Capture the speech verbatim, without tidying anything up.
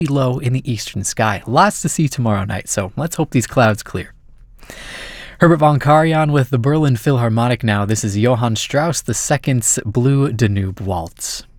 low in the eastern sky. Lots to see tomorrow night, so let's hope these clouds clear. Herbert von Karajan with the Berlin Philharmonic now. This is Johann Strauss the Second's Blue Danube Waltz.